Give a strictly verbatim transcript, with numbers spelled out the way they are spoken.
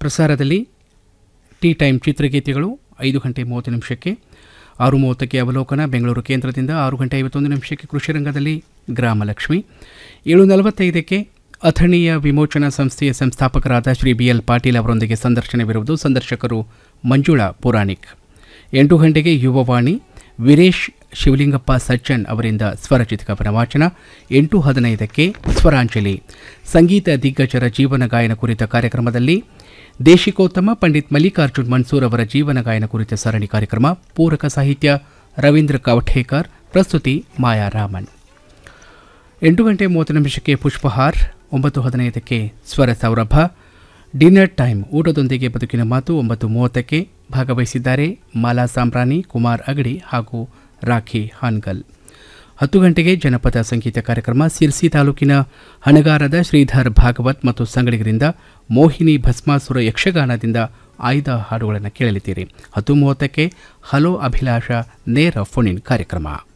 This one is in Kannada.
ಪ್ರಸಾರದಲ್ಲಿ ಟೀ ಟೈಮ್ ಚಿತ್ರಗೀತೆಗಳು ಐದು ಗಂಟೆ ಮೂವತ್ತು ನಿಮಿಷಕ್ಕೆ, ಆರು ಮೂವತ್ತಕ್ಕೆ ಅವಲೋಕನ ಬೆಂಗಳೂರು ಕೇಂದ್ರದಿಂದ, ಆರು ಗಂಟೆ ಐವತ್ತೊಂದು ನಿಮಿಷಕ್ಕೆ ಕೃಷಿರಂಗದಲ್ಲಿ ಗ್ರಾಮಲಕ್ಷ್ಮಿ, ಏಳು ನಲವತ್ತೈದಕ್ಕೆ ಅಥಣಿಯ ವಿಮೋಚನಾ ಸಂಸ್ಥೆಯ ಸಂಸ್ಥಾಪಕರಾದ ಶ್ರೀ ಬಿ ಎಲ್ ಪಾಟೀಲ್ ಅವರೊಂದಿಗೆ ಸಂದರ್ಶನವಿರುವುದು. ಸಂದರ್ಶಕರು ಮಂಜುಳಾ ಪುರಾಣಿಕ್. ಎಂಟು ಗಂಟೆಗೆ ಯುವವಾಣಿ, ವೀರೇಶ್ ಶಿವಲಿಂಗಪ್ಪ ಸಜ್ಜನ್ ಅವರಿಂದ ಸ್ವರಚಿತಕವನ ವಾಚನ. ಎಂಟು ಹದಿನೈದಕ್ಕೆ ಸ್ವರಾಂಜಲಿ, ಸಂಗೀತ ದಿಗ್ಗಜರ ಜೀವನ ಗಾಯನ ಕುರಿತ ಕಾರ್ಯಕ್ರಮದಲ್ಲಿ ದೇಶಿಕೋತ್ತಮ ಪಂಡಿತ್ ಮಲ್ಲಿಕಾರ್ಜುನ್ ಮನ್ಸೂರ್ ಅವರ ಜೀವನ ಗಾಯನ ಕುರಿತ ಸರಣಿ ಕಾರ್ಯಕ್ರಮ. ಪೂರಕ ಸಾಹಿತ್ಯ ರವೀಂದ್ರ ಕವಠೇಕರ್, ಪ್ರಸ್ತುತಿ ಮಾಯಾ ರಾಮನ್. ಎಂಟು ಗಂಟೆ ಮೂವತ್ತು ನಿಮಿಷಕ್ಕೆ ಪುಷ್ಪಹಾರ್, ಒಂಬತ್ತು ಹದಿನೈದಕ್ಕೆ ಸ್ವರ ಸೌರಭ, ಡಿನ್ನರ್ ಟೈಮ್ ಊಟದೊಂದಿಗೆ ಬದುಕಿನ ಮಾತು. ಒಂಬತ್ತು ಮೂವತ್ತಕ್ಕೆ ಭಾಗವಹಿಸಿದ್ದಾರೆ ಮಾಲಾ ಸಾಂಬ್ರಾನಿ, ಕುಮಾರ್ ಅಗಡಿ ಹಾಗೂ ರಾಖಿ ಹಾನ್ಗಲ್. ಹತ್ತು ಗಂಟೆಗೆ ಜನಪದ ಸಂಗೀತ ಕಾರ್ಯಕ್ರಮ. ಸಿರ್ಸಿ ತಾಲೂಕಿನ ಹಣಗಾರದ ಶ್ರೀಧರ್ ಭಾಗವತ್ ಮತ್ತು ಸಂಗಡಿಗರಿಂದ ಮೋಹಿನಿ ಭಸ್ಮಾಸುರ ಯಕ್ಷಗಾನದಿಂದ ಆಯ್ದ ಹಾಡುಗಳನ್ನು ಕೇಳಲಿದ್ದೀರಿ. ಹತ್ತು ಮೂವತ್ತಕ್ಕೆ ಹಲೋ ಅಭಿಲಾಷ ನೇರ ಫೋನ್ ಇನ್ ಕಾರ್ಯಕ್ರಮ.